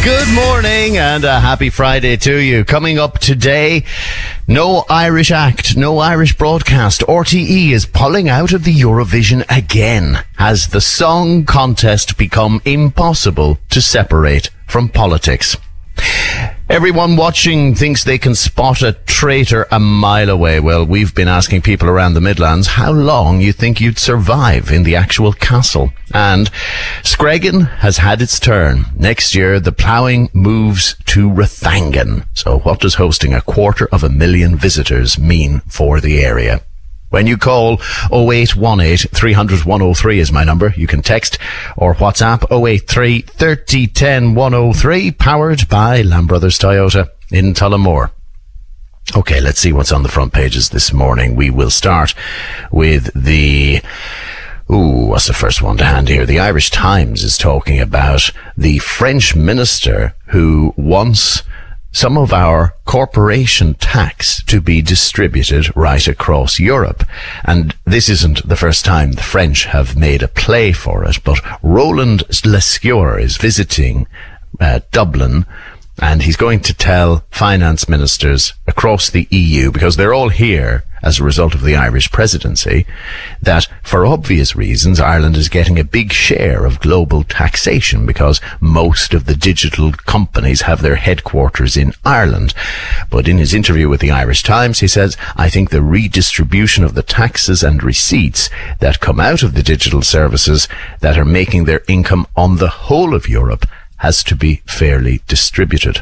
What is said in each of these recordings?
Good morning and a happy Friday to you. Coming up today, no Irish act, no Irish broadcast. RTE is pulling out of the Eurovision again. Has the song contest become impossible to separate from politics? Everyone watching thinks they can spot a traitor a mile away. Well, we've been asking people around the Midlands how long you think you'd survive in the actual castle. And Screggan has had its turn. Next year, the ploughing moves to Rathangan. So what does hosting 250,000 visitors mean for the area? When you call 0818 300 103 is my number. You can text or WhatsApp 083 30 10 103, powered by Lamb Brothers Toyota in Tullamore. Okay, let's see what's on the front pages this morning. We will start with what's the first one to hand here? The Irish Times is talking about the French minister who wants some of our corporation tax to be distributed right across Europe. And this isn't the first time the French have made a play for it, but Roland Lescure is visiting Dublin, and he's going to tell finance ministers across the EU, because they're all here as a result of the Irish presidency, that for obvious reasons Ireland is getting a big share of global taxation because most of the digital companies have their headquarters in Ireland. But in his interview with the Irish Times, he says, I think the redistribution of the taxes and receipts that come out of the digital services that are making their income on the whole of Europe has to be fairly distributed.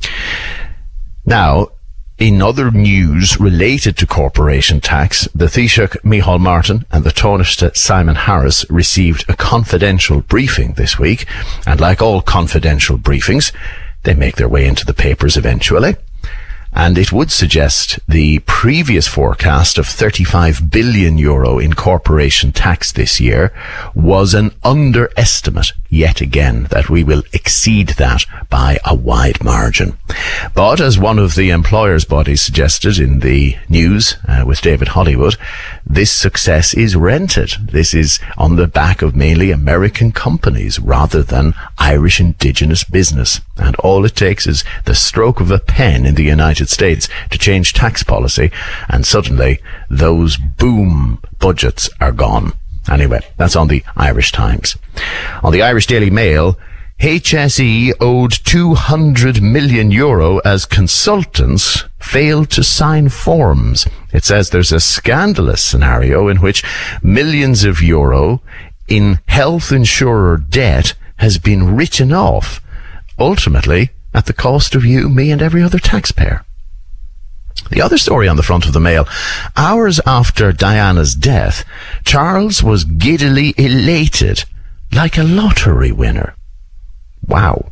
Now, in other news related to corporation tax, the Taoiseach Micheál Martin and the Taoiseach Simon Harris received a confidential briefing this week, and like all confidential briefings, they make their way into the papers eventually. And it would suggest the previous forecast of €35 billion in corporation tax this year was an underestimate yet again, that we will exceed that by a wide margin. But as one of the employers' bodies suggested in the news with David Hollywood, this success is rented. This is on the back of mainly American companies rather than Irish indigenous business. And all it takes is the stroke of a pen in the United States to change tax policy, and suddenly those boom budgets are gone. Anyway, that's on the Irish Times. On the Irish Daily Mail, HSE owed €200 million as consultants failed to sign forms. It says there's a scandalous scenario in which millions of euro in health insurer debt has been written off, ultimately at the cost of you, me, and every other taxpayer. The other story on the front of the Mail, hours after Diana's death, Charles was giddily elated, like a lottery winner. Wow.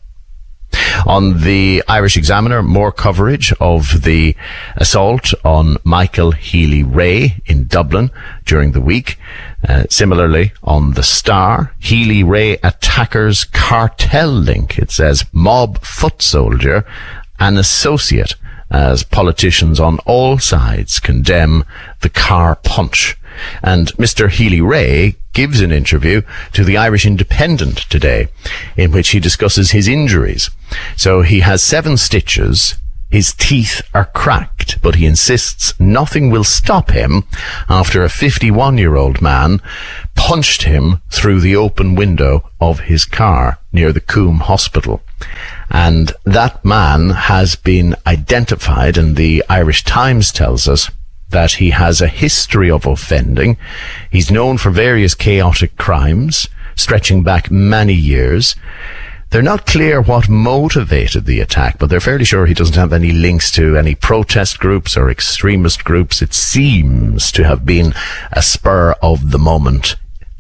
On the Irish Examiner, more coverage of the assault on Michael Healy-Rae in Dublin during the week. Similarly, on the Star, Healy-Rae attackers cartel link. It says mob foot soldier, an associate, as politicians on all sides condemn the car punch. And Mr. Healy-Rae gives an interview to the Irish Independent today, in which he discusses his injuries. So he has 7 stitches, his teeth are cracked, but he insists nothing will stop him after a 51-year-old man punched him through the open window of his car near the Coombe Hospital. And that man has been identified, and the Irish Times tells us that he has a history of offending. He's known for various chaotic crimes, stretching back many years. They're not clear what motivated the attack, but they're fairly sure he doesn't have any links to any protest groups or extremist groups. It seems to have been a spur of the moment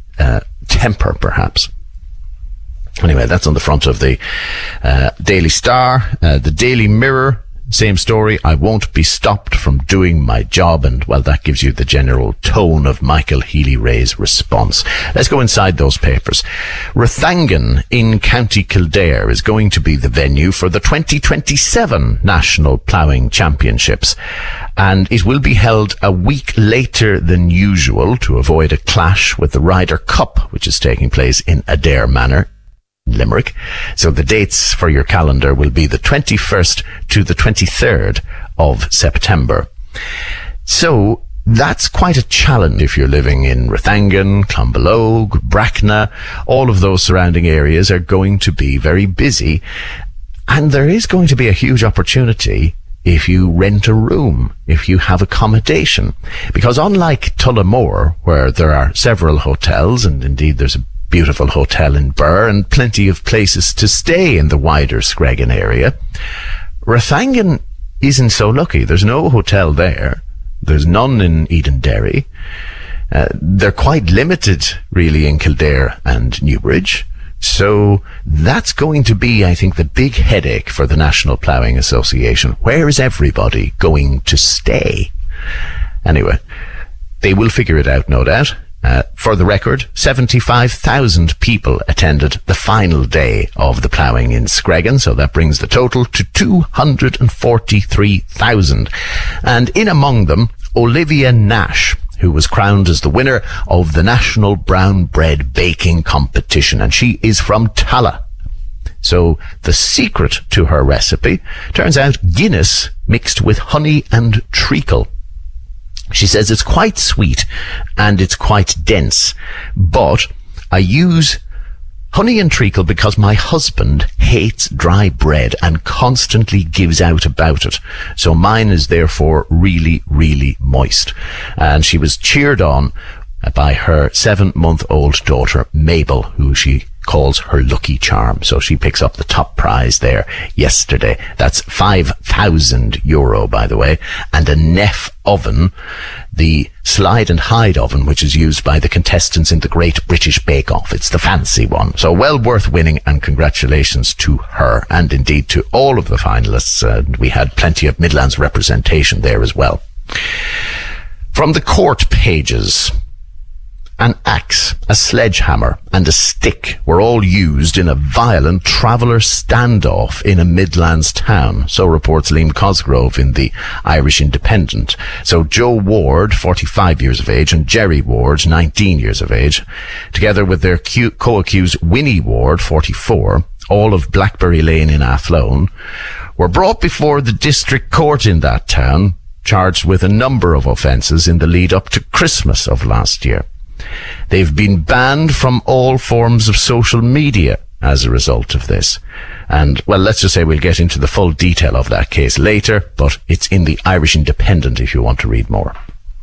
temper, perhaps. Anyway, that's on the front of the Daily Star. The Daily Mirror, same story. I won't be stopped from doing my job. And, well, that gives you the general tone of Michael Healy-Rae's response. Let's go inside those papers. Rathangan in County Kildare is going to be the venue for the 2027 National Ploughing Championships. And it will be held a week later than usual to avoid a clash with the Ryder Cup, which is taking place in Adair Manor Limerick. So the dates for your calendar will be the 21st to the 23rd of September. So that's quite a challenge if you're living in Rathangan, Clonbelogue, Brackna. All of those surrounding areas are going to be very busy. And there is going to be a huge opportunity if you rent a room, if you have accommodation. Because unlike Tullamore, where there are several hotels, and indeed there's a beautiful hotel in Birr and plenty of places to stay in the wider Screggan area, Rathangan isn't so lucky. There's no hotel there. There's none in Edenderry. They're quite limited, really, in Kildare and Newbridge. So that's going to be, I think, the big headache for the National Ploughing Association. Where is everybody going to stay? Anyway, they will figure it out, no doubt. For the record, 75,000 people attended the final day of the ploughing in Screggan, so that brings the total to 243,000. And in among them, Olivia Nash, who was crowned as the winner of the National Brown Bread Baking Competition, and she is from Talla. So the secret to her recipe turns out Guinness mixed with honey and treacle. She says it's quite sweet and it's quite dense, but I use honey and treacle because my husband hates dry bread and constantly gives out about it. So mine is therefore really, really moist. And she was cheered on by her 7-month-old daughter, Mabel, who she calls her lucky charm. So she picks up the top prize there yesterday. That's €5,000, by the way, and a Neff oven, the slide and hide oven, which is used by the contestants in the Great British Bake Off. It's the fancy one. So well worth winning, and congratulations to her, and indeed to all of the finalists. We had plenty of Midlands representation there as well. From the court pages, an axe, a sledgehammer, and a stick were all used in a violent traveller standoff in a Midlands town. So reports Liam Cosgrove in the Irish Independent. So Joe Ward, 45 years of age, and Jerry Ward, 19 years of age, together with their co-accused Winnie Ward, 44, all of Blackberry Lane in Athlone, were brought before the district court in that town, charged with a number of offences in the lead up to Christmas of last year. They've been banned from all forms of social media as a result of this. And, well, let's just say we'll get into the full detail of that case later, but it's in the Irish Independent if you want to read more.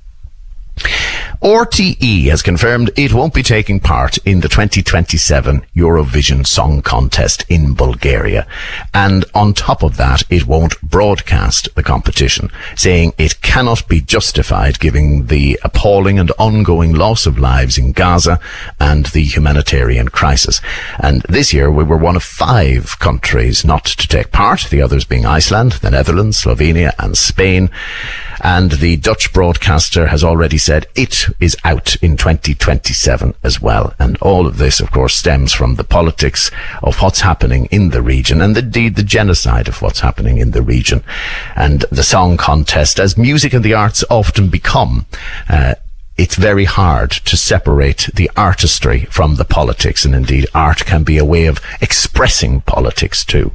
RTE has confirmed it won't be taking part in the 2027 Eurovision Song Contest in Bulgaria. And on top of that, it won't broadcast the competition, saying it cannot be justified given the appalling and ongoing loss of lives in Gaza and the humanitarian crisis. And this year we were one of 5 countries not to take part, the others being Iceland, the Netherlands, Slovenia and Spain. And the Dutch broadcaster has already said it is out in 2027 as well. And all of this, of course, stems from the politics of what's happening in the region, and indeed the genocide of what's happening in the region. And the song contest, as music and the arts often become, it's very hard to separate the artistry from the politics. And indeed, art can be a way of expressing politics too.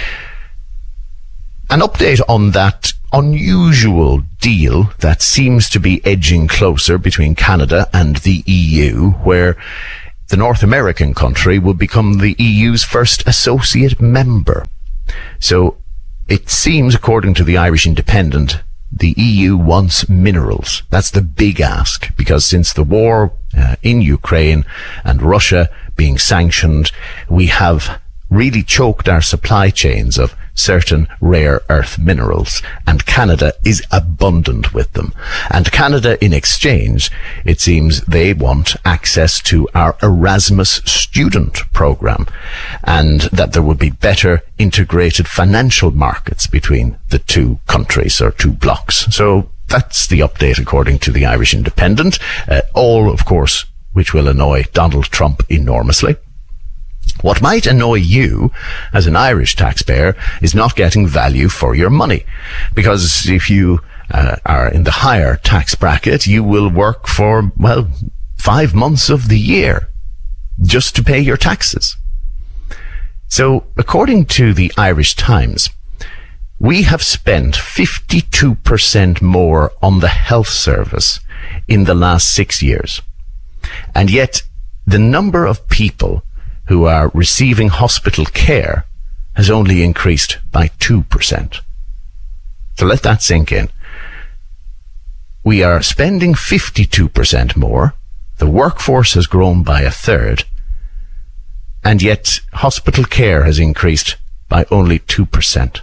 An update on that unusual deal that seems to be edging closer between Canada and the EU, where the North American country will become the EU's first associate member. So it seems, according to the Irish Independent, the EU wants minerals. That's the big ask, because since the war in Ukraine and Russia being sanctioned, we have really choked our supply chains of certain rare earth minerals, and Canada is abundant with them. And Canada, in exchange, it seems they want access to our Erasmus student program, and that there would be better integrated financial markets between the two countries, or two blocks. So that's the update according to the Irish Independent. All, of course, which will annoy Donald Trump enormously. What might annoy you as an Irish taxpayer is not getting value for your money. Because if you are in the higher tax bracket, you will work for, 5 months of the year just to pay your taxes. So, according to the Irish Times, we have spent 52% more on the health service in the last 6 years. And yet, the number of people who are receiving hospital care has only increased by 2%. So let that sink in. We are spending 52% more, the workforce has grown by a third, and yet hospital care has increased by only 2%.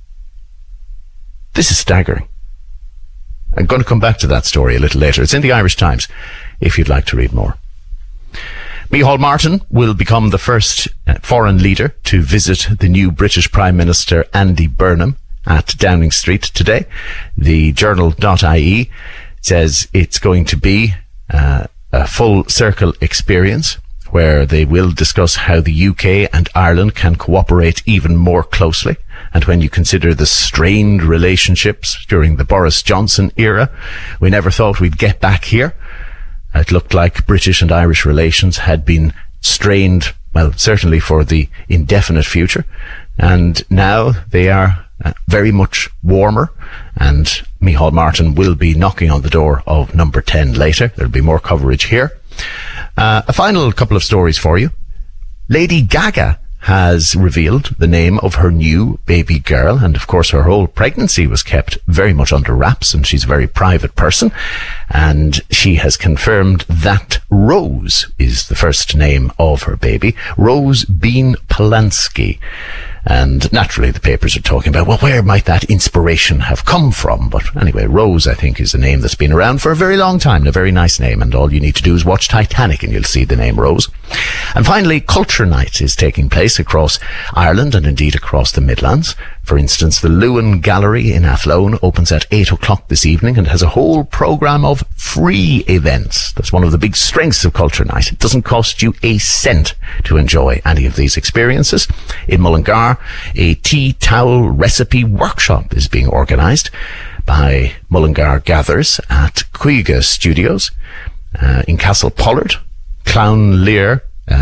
This is staggering. I'm going to come back to that story a little later. It's in the Irish Times, if you'd like to read more. Micheál Martin will become the first foreign leader to visit the new British Prime Minister Andy Burnham at Downing Street today. The journal.ie says it's going to be a full circle experience where they will discuss how the UK and Ireland can cooperate even more closely. And when you consider the strained relationships during the Boris Johnson era, we never thought we'd get back here. It looked like British and Irish relations had been strained, well, certainly for the indefinite future. And now they are very much warmer. And Micheál Martin will be knocking on the door of number 10 later. There'll be more coverage here. A final couple of stories for you. Lady Gaga has revealed the name of her new baby girl, and of course her whole pregnancy was kept very much under wraps, and she's a very private person, and she has confirmed that Rose is the first name of her baby, Rose Bean Polanski. And naturally the papers are talking about, well, where might that inspiration have come from? But anyway, Rose, I think, is a name that's been around for a very long time, and a very nice name, and all you need to do is watch Titanic and you'll see the name Rose. And finally, Culture Night is taking place across Ireland and indeed across the Midlands. For instance, the Lewin Gallery in Athlone opens at 8 o'clock this evening and has a whole programme of free events. That's one of the big strengths of Culture Night. It doesn't cost you a cent to enjoy any of these experiences. In Mullingar, a tea towel recipe workshop is being organised by Mullingar Gathers at Cuiga Studios. In Castle Pollard, Clown Lear,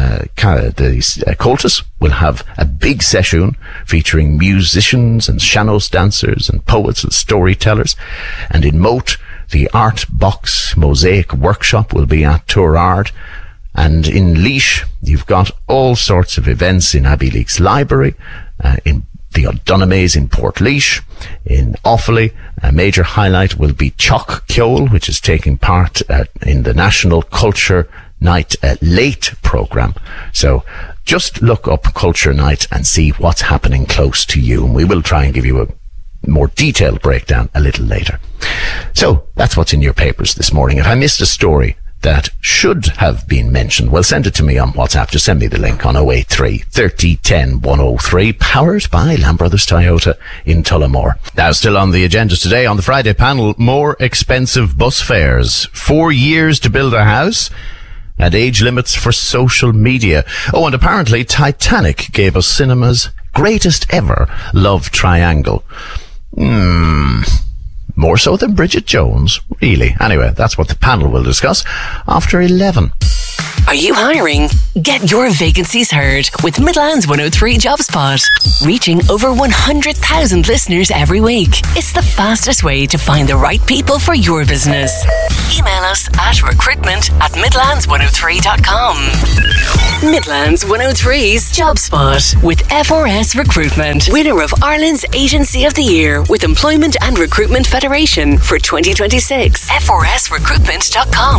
the Coltis will have a big session featuring musicians and sean-nós dancers and poets and storytellers. And in Moat, the Art Box Mosaic Workshop will be at Tourard. And in Laois, you've got all sorts of events in Abbey Leake's Library, in the O'Donoghues in Portlaoise. In Offaly, a major highlight will be Chalk Ceol, which is taking part in the National Culture Night Late programme. So just look up Culture Night and see what's happening close to you, and we will try and give you a more detailed breakdown a little later. So that's what's in your papers this morning. If I missed a story that should have been mentioned, well, send it to me on WhatsApp. Just send me the link on 083 30 10 103, powered by Lamb Brothers Toyota in Tullamore. Now, still on the agenda today on the Friday panel, more expensive bus fares, 4 years to build a house, and age limits for social media. Oh, and apparently Titanic gave us cinema's greatest ever love triangle. More so than Bridget Jones, really. Anyway, that's what the panel will discuss after 11. Are you hiring? Get your vacancies heard with Midlands 103 JobSpot. Reaching over 100,000 listeners every week. It's the fastest way to find the right people for your business. Email us at recruitment@midlands103.com. Midlands 103's JobSpot with FRS Recruitment. Winner of Ireland's Agency of the Year with Employment and Recruitment Federation for 2026. FRSrecruitment.com.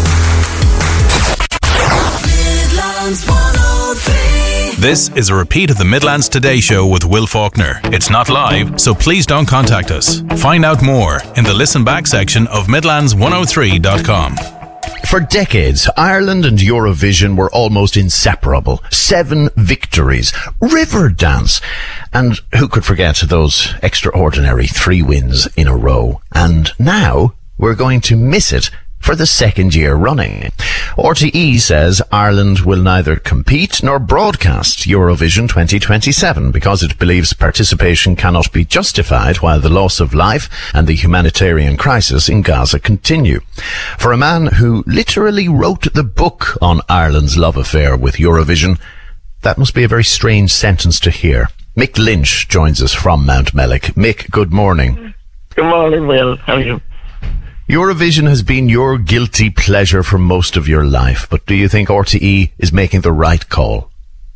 Midlands 103. This is a repeat of the Midlands Today Show with Will Faulkner. It's not live, so please don't contact us. Find out more in the listen back section of midlands103.com. For decades, Ireland and Eurovision were almost inseparable. 7 victories, Riverdance, and who could forget those extraordinary 3 wins in a row? And now we're going to miss it for the 2nd year running. RTE says Ireland will neither compete nor broadcast Eurovision 2027 because it believes participation cannot be justified while the loss of life and the humanitarian crisis in Gaza continue. For a man who literally wrote the book on Ireland's love affair with Eurovision, That must be a very strange sentence to hear. Mick Lynch joins us from Mount Mellick. Mick, good morning. Good morning, Will. How are you? Eurovision has been your guilty pleasure for most of your life, but do you think RTE is making the right call?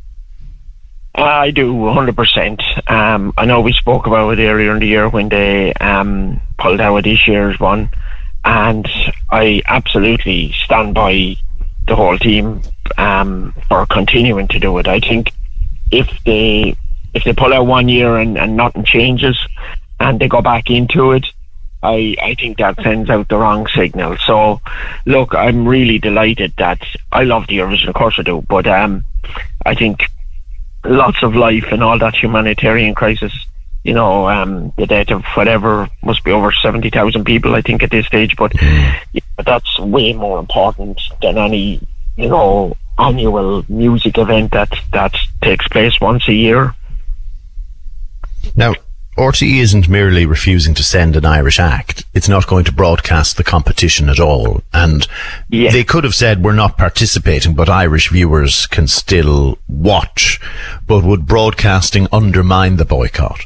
I do, 100%. I know we spoke about it earlier in the year when they pulled out this year's one, and I absolutely stand by the whole team for continuing to do it. I think if they pull out 1 year and nothing changes and they go back into it, I think that sends out the wrong signal. So, look, I'm really delighted that I love the Eurovision, of course I do, but I think lots of life and all that humanitarian crisis, you know, the death of whatever, must be over 70,000 people, I think, at this stage, but that's way more important than any, you know, annual music event that takes place once a year. Now, RTE isn't merely refusing to send an Irish act. It's not going to broadcast the competition at all. And they could have said, we're not participating, but Irish viewers can still watch. But would broadcasting undermine the boycott?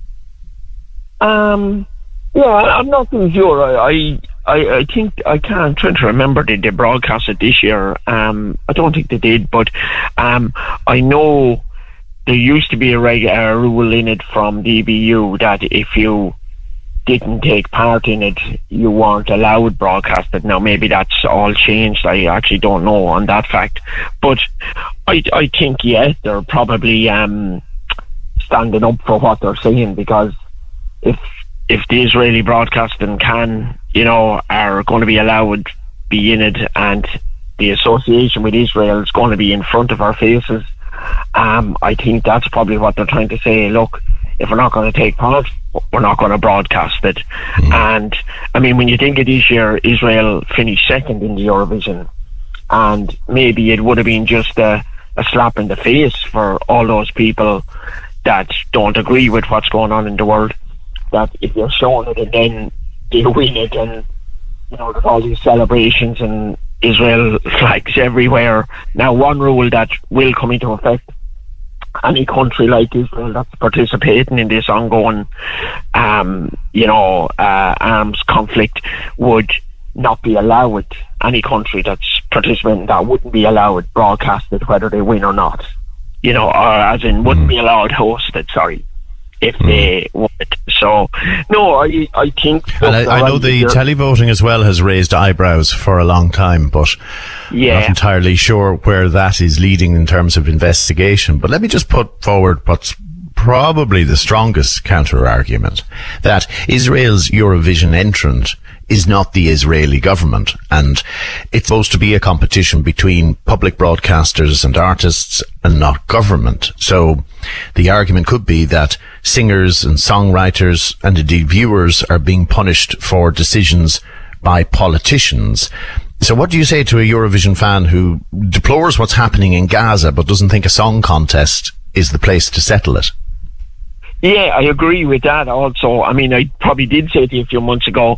I'm not too sure. I think, I'm trying to remember, did they broadcast it this year? I don't think they did, but I know there used to be a rule in it from the EBU that if you didn't take part in it, you weren't allowed broadcasted. Now, maybe that's all changed. I actually don't know on that fact. But I think, yes, they're probably standing up for what they're saying, because if the Israeli broadcasting are going to be allowed to be in it, and the association with Israel is going to be in front of our faces, I think that's probably what they're trying to say. Look, if we're not going to take part, we're not going to broadcast it. And I mean, when you think of this year, Israel finished second in the Eurovision, and maybe it would have been just a slap in the face for all those people that don't agree with what's going on in the world, that if you're showing it and then they win it, and you know, there's all these celebrations and Israel flags everywhere. Now, one rule that will come into effect: any country like Israel that's participating in this ongoing, arms conflict would not be allowed. Any country that's participating, that wouldn't be allowed broadcasted, whether they win or not. You know, or as in wouldn't be allowed hosted. Sorry. If they want it. So, no, I think... And I know the televoting as well has raised eyebrows for a long time, but I'm not entirely sure where that is leading in terms of investigation. But let me just put forward what's probably the strongest counter-argument, that Israel's Eurovision entrant is not the Israeli government, and it's supposed to be a competition between public broadcasters and artists and not government. So the argument could be that singers and songwriters and indeed viewers are being punished for decisions by politicians. So what do you say to a Eurovision fan who deplores what's happening in Gaza but doesn't think a song contest is the place to settle it? Yeah, I agree with that also. I mean, I probably did say to you a few months ago,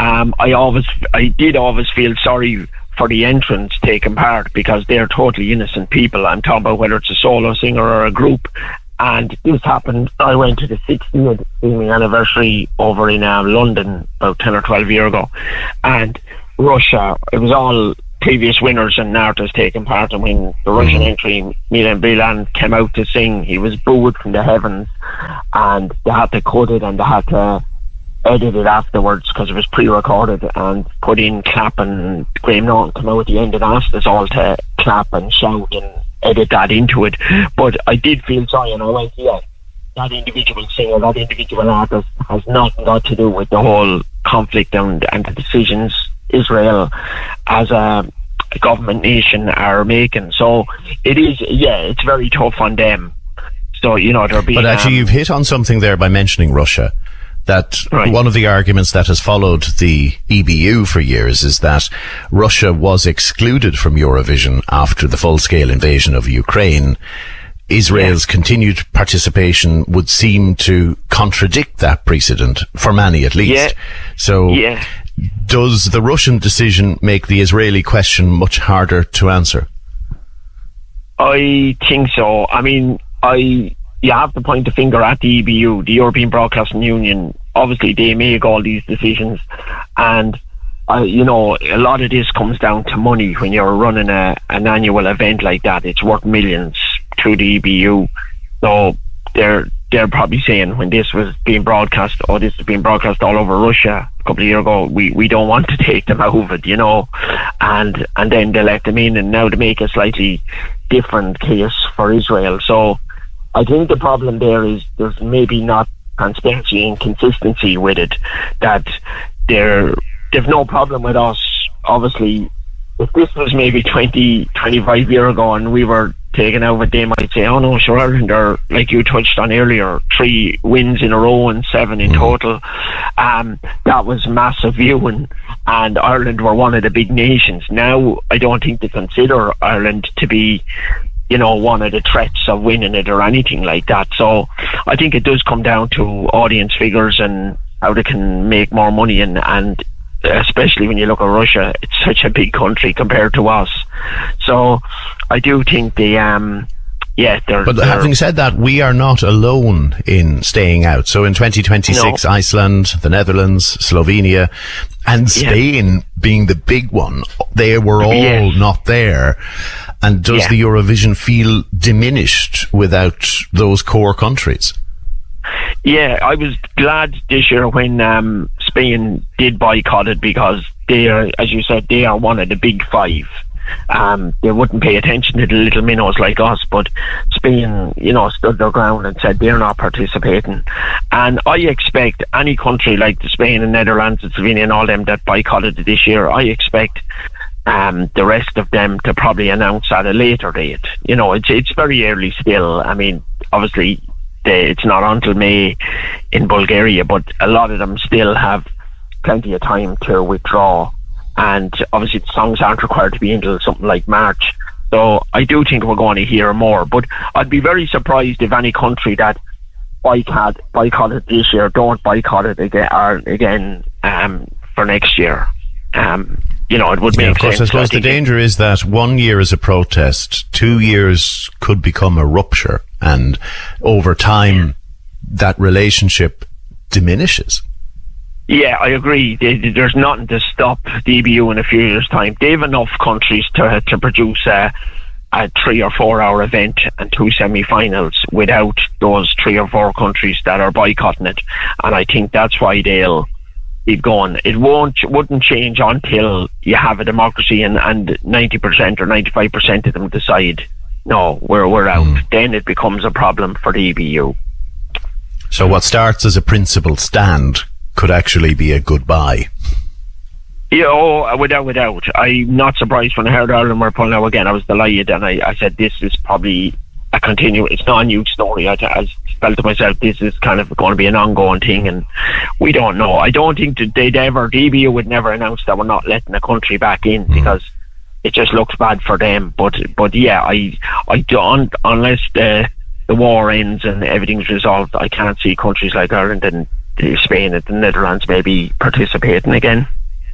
I did always feel sorry for the entrants taking part, because they're totally innocent people. I'm talking about whether it's a solo singer or a group. And this happened, I went to the 60th streaming anniversary over in London about 10 or 12 years ago. And Russia, it was all previous winners and artists taking part, and when the Russian entry, Milan Bilan, came out to sing, he was booed from the heavens, and they had to cut it and they had to edit it afterwards because it was pre-recorded, and put in clap, and Graham Norton came out at the end and asked us all to clap and shout and edit that into it. But I did feel sorry, and I went, that individual singer, that individual artist has nothing got to do with the whole conflict and the decisions Israel as a government nation are making. So it is, it's very tough on them. So, you know, there'll be... But actually, you've hit on something there by mentioning Russia. That one of the arguments that has followed the EBU for years is that Russia was excluded from Eurovision after the full-scale invasion of Ukraine. Israel's continued participation would seem to contradict that precedent, for many at least. So does the Russian decision make the Israeli question much harder to answer? I think so. I mean, you have to point the finger at the EBU, the European Broadcasting Union. Obviously, they make all these decisions, and you know, a lot of this comes down to money. When you're running an annual event like that, it's worth millions to the EBU. So they're probably saying, when this was being broadcast, this is being broadcast all over Russia a couple of years ago, we don't want to take them out of it, you know, and then they let them in, and now to make a slightly different case for Israel. So I think the problem there is there's maybe not transparency and consistency with it, that they've no problem with us. Obviously, if this was maybe 25 years ago and we were taken out of it, they might say, oh no, sure, Ireland are, like you touched on earlier, 3 wins in a row and 7 in total. That was massive viewing, and Ireland were one of the big nations. Now I don't think they consider Ireland to be, you know, one of the threats of winning it or anything like that. So I think it does come down to audience figures and how they can make more money, and especially when you look at Russia, it's such a big country compared to us. So I do think But having said that, we are not alone in staying out. So in 2026, Iceland, the Netherlands, Slovenia, and Spain being the big one, they were all not there. And does the Eurovision feel diminished without those core countries? Yeah, I was glad this year when Spain did boycott it, because they are, as you said, they are one of the big 5. They wouldn't pay attention to the little minnows like us, but Spain, you know, stood their ground and said they're not participating. And I expect any country like Spain and Netherlands and Slovenia and all them that boycotted it this year, I expect the rest of them to probably announce at a later date. You know, it's very early still. I mean, obviously it's not until May in Bulgaria, but a lot of them still have plenty of time to withdraw, and obviously the songs aren't required to be until something like March. So I do think we're going to hear more, but I'd be very surprised if any country that boycotted this year don't boycott it again for next year. You know, it would make sense. Of course, I suppose the danger is that 1 year is a protest, 2 years could become a rupture, and over time that relationship diminishes. Yeah, I agree. There's nothing to stop the EBU in a few years' time. They have enough countries to produce a 3 or 4 hour event and 2 semi-finals without those 3 or 4 countries that are boycotting it. And I think that's why they'll keep going. It wouldn't change until you have a democracy and 90% or 95% of them decide, no, we're out. Then it becomes a problem for the EBU. So what starts as a principled stand could actually be a goodbye. Yeah, without. I'm not surprised when I heard Ireland were pulling out again. I was delighted, and I said this is probably a it's not a new story. I felt to myself, this is kind of going to be an ongoing thing, and we don't know. I don't think that the EBU would never announce that we're not letting a country back in, because it just looks bad for them. But yeah, I don't, unless the war ends and everything's resolved, I can't see countries like Ireland and Spain and the Netherlands maybe participating again.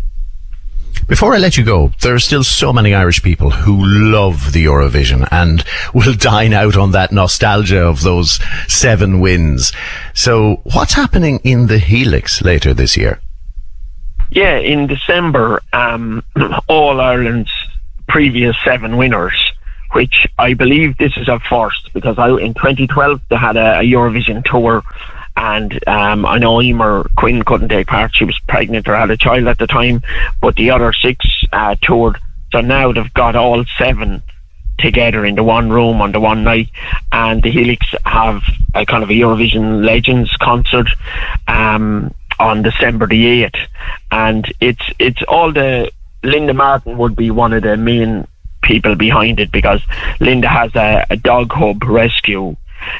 Before I let you go, there are still so many Irish people who love the Eurovision and will dine out on that nostalgia of those 7 wins. So what's happening in the Helix later this year? Yeah, in December, all Ireland's previous 7 winners, which I believe this is a first, because in 2012 they had a Eurovision tour, and I know Emer Quinn couldn't take part. She was pregnant or had a child at the time, but the other 6 toured. So now they've got all 7 together in the one room on the one night, and the Helix have a kind of a Eurovision Legends concert on December the 8th, and it's all the Linda Martin would be one of the main people behind it, because Linda has a dog hub rescue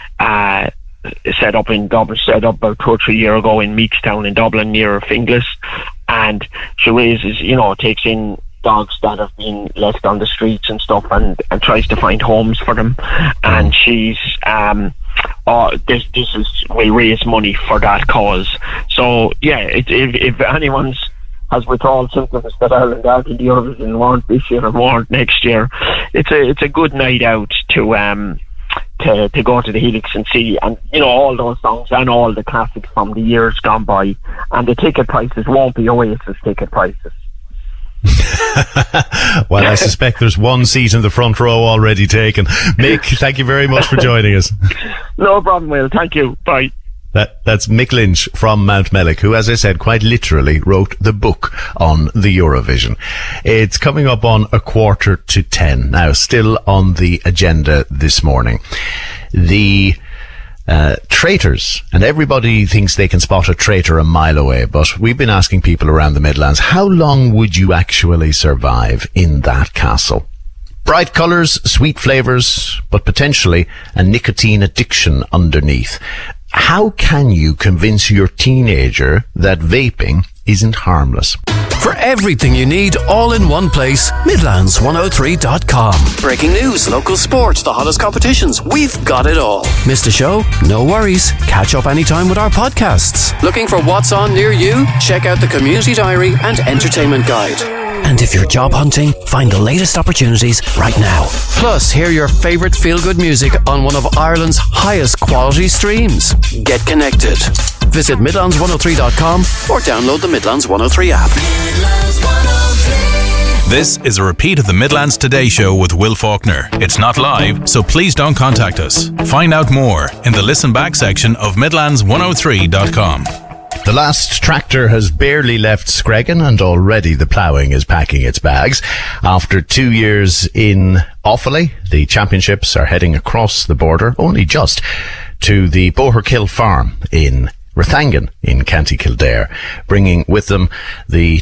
set up in Dublin, set up about 2 or 3 years ago in Meekstown in Dublin near Finglas, and she raises, takes in dogs that have been left on the streets and stuff, and tries to find homes for them. And she's we raise money for that cause. So yeah, if anyone's has withdrawal symptoms that Ireland aren't in the Eurovision, weren't this year and weren't next year. It's a good night out to go to the Helix and see, and all those songs and all the classics from the years gone by. And the ticket prices won't be Oasis ticket prices. Well, I suspect there's one seat in the front row already taken. Mick, thank you very much for joining us. No problem, Will. Thank you. Bye. That's Mick Lynch from Mountmellick, who, as I said, quite literally wrote the book on the Eurovision. It's coming up on 9:45. Now, still on the agenda this morning, the traitors, and everybody thinks they can spot a traitor a mile away, but we've been asking people around the Midlands, how long would you actually survive in that castle? Bright colours, sweet flavours, but potentially a nicotine addiction underneath. How can you convince your teenager that vaping isn't harmless? For everything you need all in one place, Midlands103.com. Breaking news, local sports, the hottest competitions, we've got it all. Missed a show? No worries. Catch up anytime with our podcasts. Looking for what's on near you? Check out the Community Diary and Entertainment Guide. And if you're job hunting, find the latest opportunities right now. Plus, hear your favourite feel-good music on one of Ireland's highest quality streams. Get connected. Visit Midlands103.com or download the Midlands 103 app. Midlands 103. This is a repeat of the Midlands Today Show with Will Faulkner. It's not live, so please don't contact us. Find out more in the listen back section of Midlands103.com. The last tractor has barely left Screggan, and already the ploughing is packing its bags. After 2 years in Offaly, the championships are heading across the border, only just, to the Boherkill farm in Rathangan in County Kildare, bringing with them the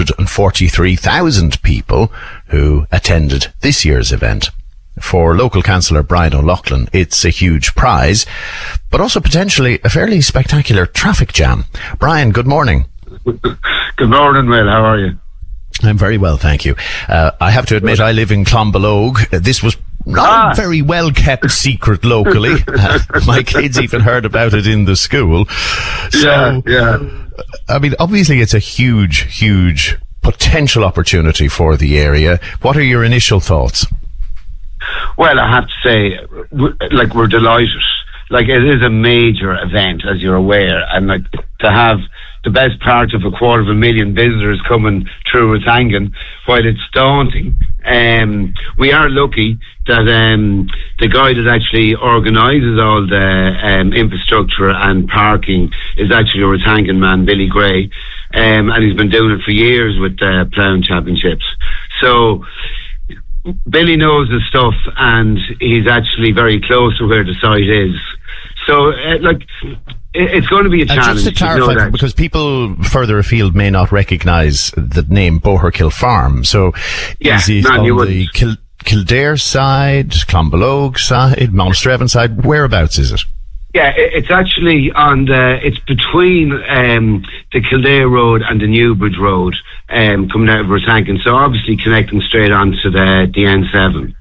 243,000 people who attended this year's event. For local councillor Brian O'Loughlin, it's a huge prize, but also potentially a fairly spectacular traffic jam. Brian, good morning. Good morning, Will. How are you? I'm very well, thank you. I have to admit, I live in Clonbelogue. This was not a very well kept secret locally. My kids even heard about it in the school. So, yeah. I mean, obviously it's a huge potential opportunity for the area. What are your initial thoughts? Well, I have to say, we're delighted. Like, it is a major event, as you're aware, and like to have the best part of 250,000 visitors coming through Rathangan, while it's daunting. We are lucky that the guy that actually organises all the infrastructure and parking is actually a Rathangan man, Billy Gray, and he's been doing it for years with the ploughing championships. So Billy knows his stuff, and he's actually very close to where the site is. So, it's going to be a challenge. Just to clarify, because people further afield may not recognise the name Boherkill Farm. So, is it on the Kildare side, Clonbelogue side, Monasterevin side? Whereabouts is it? Yeah, it's actually it's between the Kildare Road and the Newbridge Road, coming out of Rathangan. So obviously connecting straight onto the N7.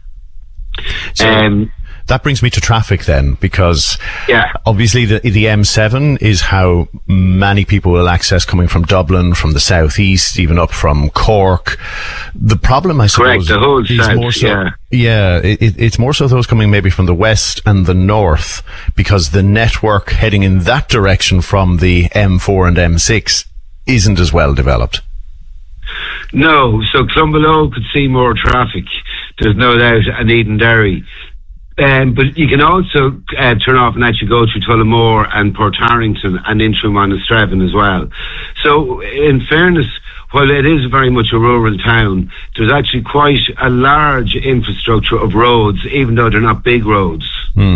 So that brings me to traffic then, because obviously the M7 is how many people will access coming from Dublin, from the southeast, even up from Cork. The problem, I suppose, the whole is south, more so, it's more so those coming maybe from the west and the north, because the network heading in that direction from the M4 and M6 isn't as well developed. No, so Clonbelogue could see more traffic, there's no doubt, and Edenderry. But you can also turn off and actually go through Tullamore and Port Harrington and in through Monasterevin as well. So, in fairness, while it is very much a rural town, there's actually quite a large infrastructure of roads, even though they're not big roads.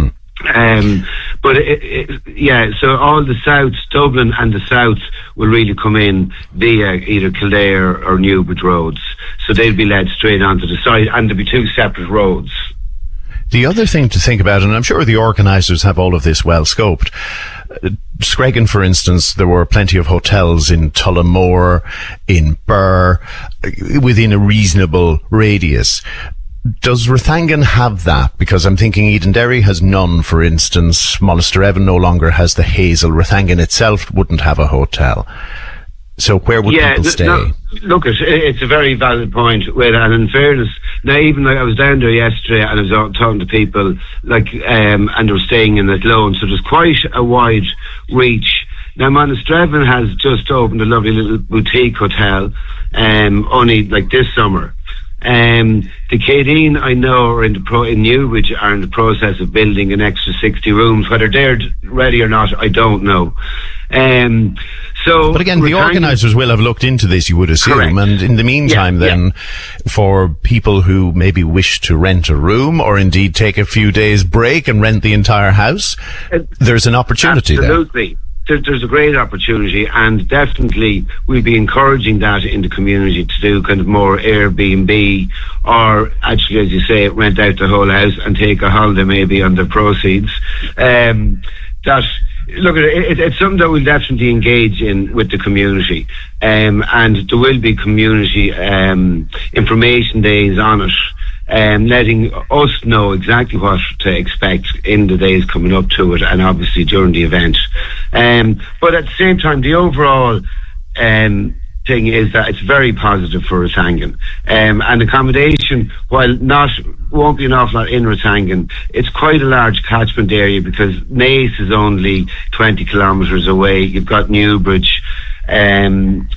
But so all the south, Dublin and the south, will really come in via either Kildare or Newbridge roads. So they'll be led straight onto the site, and there'll be two separate roads. The other thing to think about, and I'm sure the organisers have all of this well scoped, Screggan, for instance, there were plenty of hotels in Tullamore, in Birr, within a reasonable radius. Does Rathangan have that? Because I'm thinking Edenderry has none, for instance. Monasterevin no longer has the Hazel. Rathangan itself wouldn't have a hotel. So where would people stay? Look, it's a very valid point. And in fairness, now even I was down there yesterday and I was talking to people and they were staying in Athlone, so there's quite a wide reach. Now Monasterevin has just opened a lovely little boutique hotel, only this summer. The Cadine, I know, are in Newbridge are in the process of building an extra 60 rooms. Whether they're ready or not, I don't know. But again, the organisers will have looked into this, you would assume. Correct. And in the meantime, for people who maybe wish to rent a room or indeed take a few days break and rent the entire house, there's an opportunity there. Absolutely. There's a great opportunity, and definitely we'll be encouraging that in the community to do kind of more Airbnb, or actually, as you say, rent out the whole house and take a holiday maybe on the proceeds. It's something that we'll definitely engage in with the community, and there will be community information days on it. Letting us know exactly what to expect in the days coming up to it, and obviously during the event. But at the same time, the overall thing is that it's very positive for Ratangan. And accommodation, while won't be an awful lot in Ratangan, it's quite a large catchment area because Naas is only 20 kilometres away. You've got Newbridge. And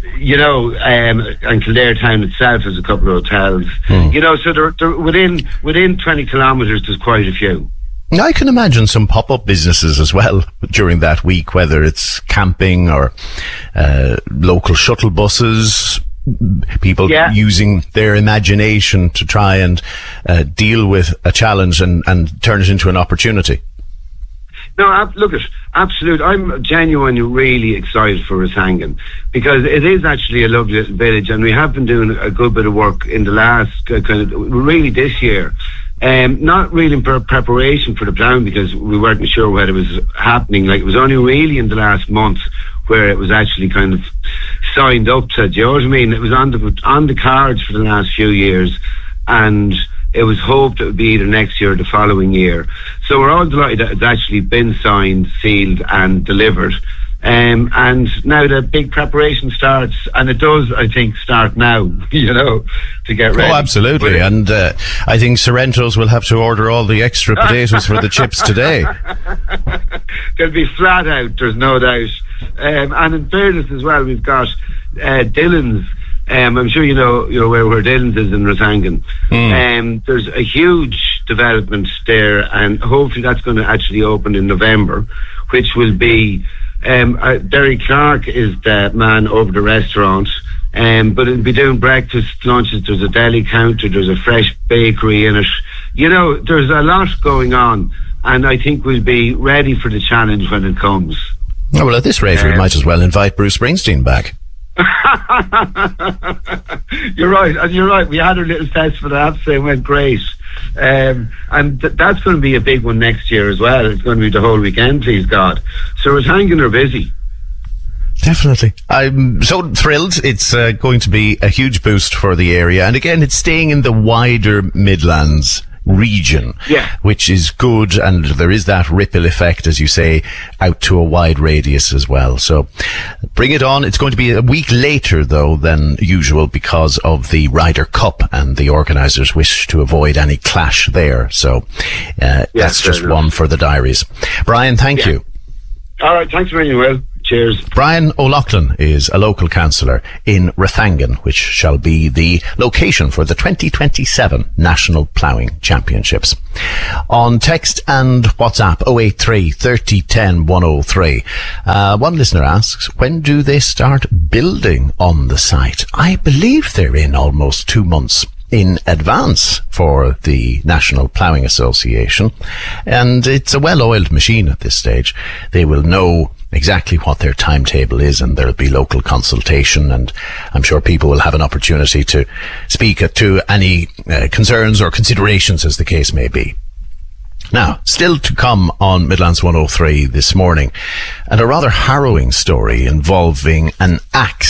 Kildare town itself has a couple of hotels. So they're within 20 kilometres. There's quite a few. I can imagine some pop-up businesses as well during that week, whether it's camping or local shuttle buses. People using their imagination to try and deal with a challenge and turn it into an opportunity. No, look, absolute. I'm genuinely really excited for Ratangan because it is actually a lovely little village, and we have been doing a good bit of work in the last really this year. Not really in preparation for the plan because we weren't sure whether it was happening. It was only really in the last month where it was actually kind of signed up to. Do you know what I mean? It was on the cards for the last few years, and it was hoped it would be either next year or the following year. So we're all delighted that it's actually been signed, sealed and delivered. And now the big preparation starts, and it does, I think, start now, to get ready. Oh, absolutely. And I think Sorrento's will have to order all the extra potatoes for the chips today. They'll be flat out, there's no doubt. And in fairness as well, we've got Dillon's. I'm sure you're aware where Dillon's is in Ratangan. There's a huge development there, and hopefully that's going to actually open in November, which will be Derry Clark is the man over the restaurant, but it'll be doing breakfast, lunches. There's a deli counter, there's a fresh bakery in it. There's a lot going on, and I think we'll be ready for the challenge when it comes. Oh, well, at this rate, we might as well invite Bruce Springsteen back. You're right. We had a little test for that, so it went great. And that's going to be a big one next year as well. It's going to be the whole weekend, please God. So Ratangan are busy. Definitely. I'm so thrilled. It's going to be a huge boost for the area. And again, it's staying in the wider Midlands region, which is good, and there is that ripple effect, as you say, out to a wide radius as well. So bring it on. It's going to be a week later though than usual because of the Ryder Cup, and the organisers wish to avoid any clash there. So that's just one for the diaries. Brian, thank you. All right, thanks very much, Will. Cheers. Brian O'Loughlin is a local councillor in Ratangan, which shall be the location for the 2027 National Ploughing Championships. On text and WhatsApp 083 30 10 103, one listener asks, when do they start building on the site? I believe they're in almost 2 months in advance for the National Ploughing Association, and it's a well-oiled machine at this stage. They will know exactly what their timetable is, and there'll be local consultation, and I'm sure people will have an opportunity to speak to any concerns or considerations, as the case may be. Now, still to come on Midlands 103 this morning, and a rather harrowing story involving an axe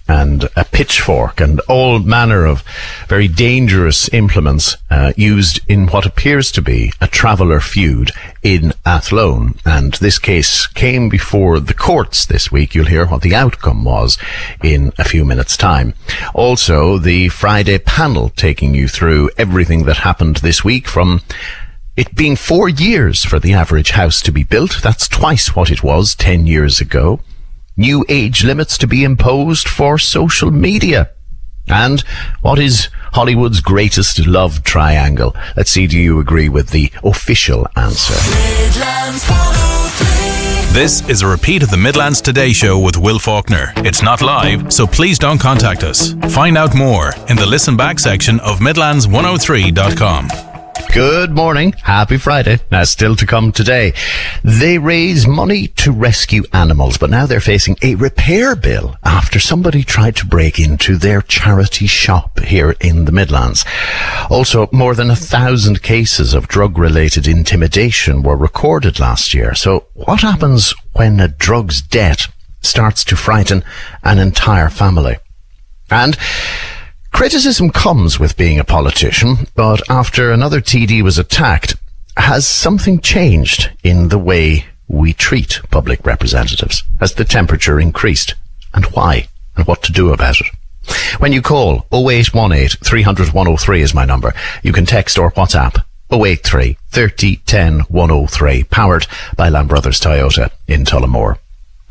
and a pitchfork and all manner of very dangerous implements used in what appears to be a traveller feud in Athlone. And this case came before the courts this week. You'll hear what the outcome was in a few minutes' time. Also, the Friday panel taking you through everything that happened this week, from it being 4 years for the average house to be built. That's twice what it was 10 years ago. New age limits to be imposed for social media. And what is Hollywood's greatest love triangle? Let's see, do you agree with the official answer? Midlands 103. This is a repeat of the Midlands Today Show with Will Faulkner. It's not live, so please don't contact us. Find out more in the listen back section of midlands103.com. Good morning. Happy Friday. Now, still to come today. They raise money to rescue animals, but now they're facing a repair bill after somebody tried to break into their charity shop here in the Midlands. Also, more than 1,000 cases of drug-related intimidation were recorded last year. So what happens when a drug's debt starts to frighten an entire family? And criticism comes with being a politician, but after another TD was attacked, has something changed in the way we treat public representatives? Has the temperature increased? And why? And what to do about it? When you call 0818 300 103 is my number. You can text or WhatsApp 083 30 10 103, powered by Lamb Brothers Toyota in Tullamore.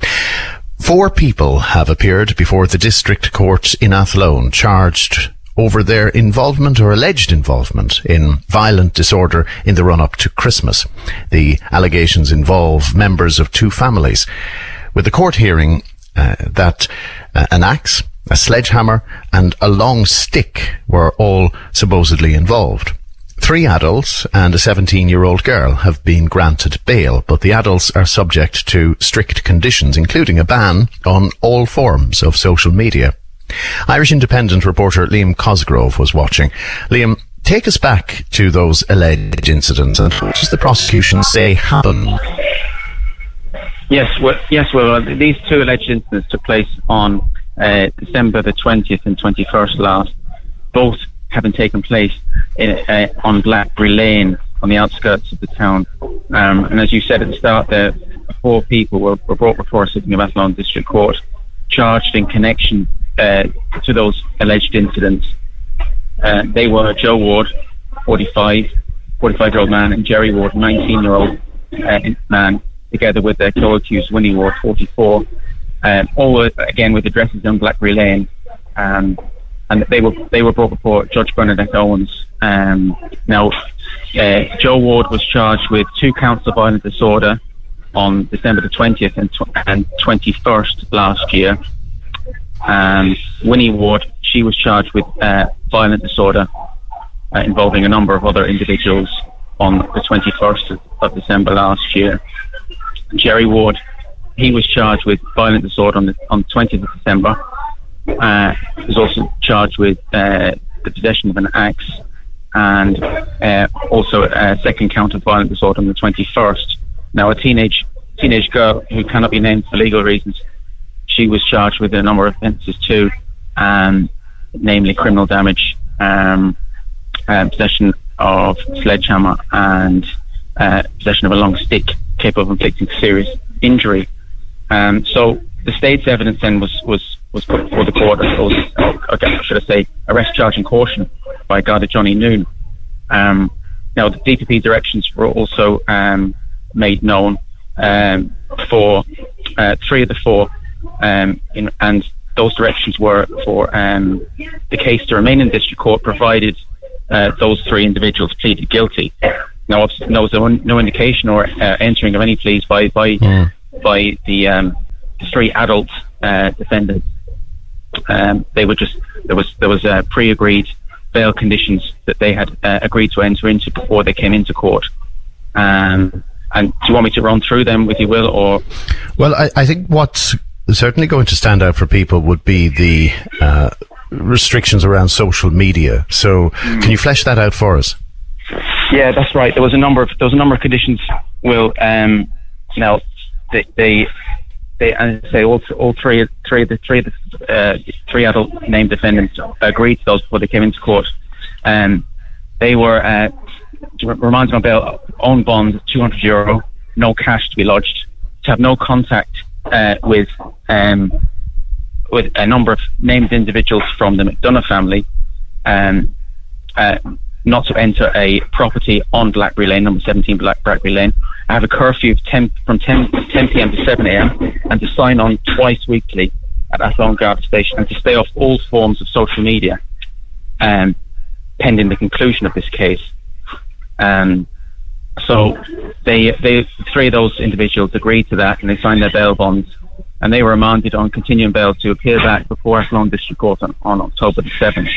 4 people have appeared before the District Court in Athlone, charged over their involvement or alleged involvement in violent disorder in the run-up to Christmas. The allegations involve members of 2 families, with the court hearing that an axe, a sledgehammer and a long stick were all supposedly involved. 3 adults and a 17-year-old girl have been granted bail, but the adults are subject to strict conditions, including a ban on all forms of social media. Irish Independent reporter Liam Cosgrove was watching. Liam, take us back to those alleged incidents, and what does the prosecution say happened? Yes, well, these 2 alleged incidents took place on December the 20th and 21st last, both having taken place on Blackberry Lane on the outskirts of the town. And as you said at the start there, 4 people were brought before a sitting of Athlone District Court, charged in connection to those alleged incidents. They were Joe Ward, 45-year-old man, and Jerry Ward, 19-year-old man, together with their co-accused Winnie Ward, 44, all were, again, with addresses on Blackberry Lane. And they were brought before Judge Bernadette Owens. Now, Joe Ward was charged with 2 counts of violent disorder on December the 20th and 21st last year. Winnie Ward, she was charged with violent disorder involving a number of other individuals on the 21st of December last year. Jerry Ward, he was charged with violent disorder on the 20th of December. Was also charged with the possession of an axe and also a second count of violent disorder on the 21st. Now, a teenage girl who cannot be named for legal reasons, she was charged with a number of offences too, namely criminal damage, possession of sledgehammer, and possession of a long stick capable of inflicting serious injury. So the state's evidence then was put before the court, or should I say, arrest, charge and caution by Garda Johnny Noon. Now, the DPP directions were also made known for 3 of the 4, and those directions were for the case to remain in district court, provided those 3 individuals pleaded guilty. Now, obviously, there was no indication or entering of any pleas by the 3 adult defendants. They were just there was pre-agreed bail conditions that they had agreed to enter into before they came into court. And do you want me to run through them with you, Will? Or well, I think what's certainly going to stand out for people would be the restrictions around social media. So, can you flesh that out for us? Yeah, that's right. There was a number of conditions. Will, now they They all three adult named defendants agreed to those before they came into court. They were reminded on bail, own bond, €200, no cash to be lodged, to have no contact with a number of named individuals from the McDonough family, not to enter a property on Blackberry Lane, number 17 Blackberry Lane. I have a curfew of from 10 p.m. to 7 a.m. and to sign on twice weekly at Athlone Garda Station, and to stay off all forms of social media pending the conclusion of this case. So they three of those individuals agreed to that, and they signed their bail bonds, and they were remanded on continuing bail to appear back before Athlone District Court on October the 7th.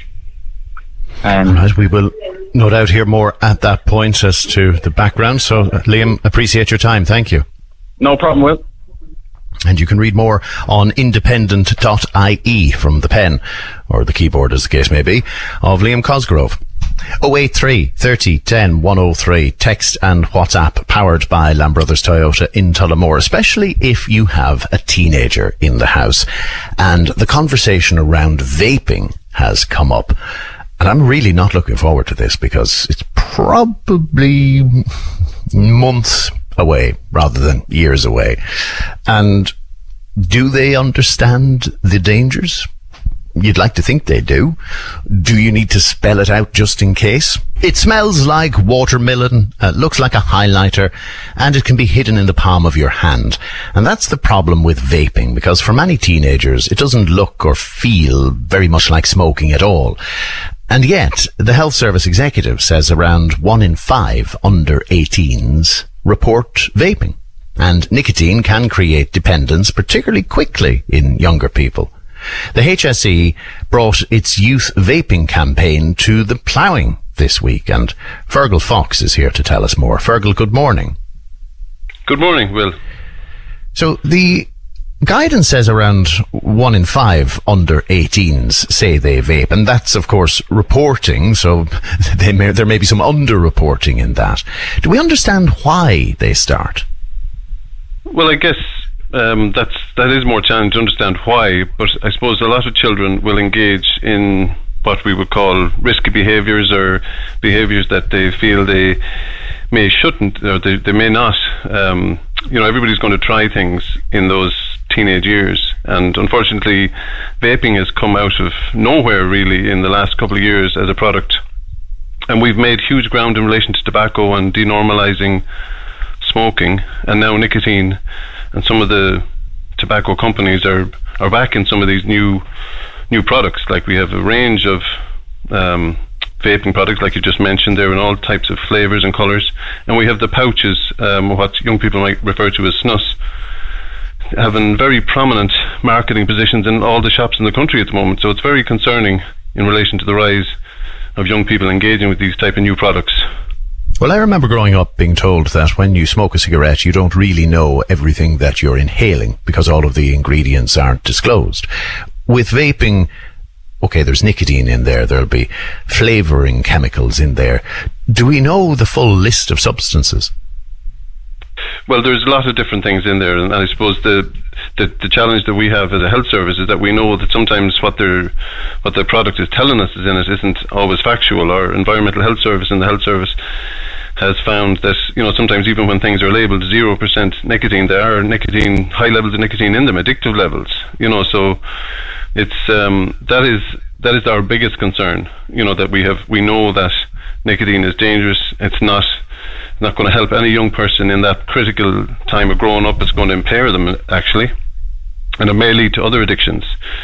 Right, we will no doubt hear more at that point as to the background. So, Liam, appreciate your time. Thank you. No problem, Will. And you can read more on independent.ie from the pen, or the keyboard as the case may be, of Liam Cosgrove. 083 30 10 103. Text and WhatsApp powered by Lamb Brothers Toyota in Tullamore, especially if you have a teenager in the house. And the conversation around vaping has come up. And I'm really not looking forward to this, because it's probably months away rather than years away. And do they understand the dangers? You'd like to think they do. Do you need to spell it out just in case? It smells like watermelon, looks like a highlighter, and it can be hidden in the palm of your hand. And that's the problem with vaping, because for many teenagers, it doesn't look or feel very much like smoking at all. And yet, the Health Service executive says around 1 in 5 under 18s report vaping. And nicotine can create dependence particularly quickly in younger people. The HSE brought its youth vaping campaign to the ploughing this week, and Fergal Fox is here to tell us more. Fergal, good morning. Good morning, Will. So the guidance says around 1 in 5 under 18s say they vape, and that's of course reporting, so there may be some under-reporting in that. Do we understand why they start? Well, I guess that is more challenging to understand why, but I suppose a lot of children will engage in what we would call risky behaviours, or behaviours that they feel they shouldn't, or they may not. Everybody's going to try things in those teenage years, and unfortunately vaping has come out of nowhere really in the last couple of years as a product, and we've made huge ground in relation to tobacco and denormalising smoking, and now nicotine, and some of the tobacco companies are back in some of these new products. Like we have a range of vaping products, like you just mentioned there, in all types of flavours and colours, and we have the pouches, what young people might refer to as snus, having very prominent marketing positions in all the shops in the country at the moment. So it's very concerning in relation to the rise of young people engaging with these type of new products. Well, I remember growing up being told that when you smoke a cigarette, you don't really know everything that you're inhaling because all of the ingredients aren't disclosed. With vaping, okay, there's nicotine in there, there'll be flavouring chemicals in there. Do we know the full list of substances? Well, there's a lot of different things in there, and I suppose the challenge that we have as a health service is that we know that sometimes what their product is telling us is in it isn't always factual. Our environmental health service and the health service has found that, sometimes even when things are labelled 0% nicotine, there are high levels of nicotine in them, addictive levels. So it's that is our biggest concern. That we know that nicotine is dangerous. It's not going to help any young person in that critical time of growing up. It's going to impair them, actually, and it may lead to other addictions.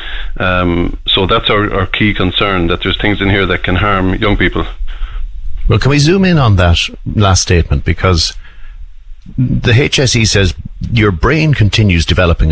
So that's our key concern, that there's things in here that can harm young people. Well, can we zoom in on that last statement? Because the HSE says your brain continues developing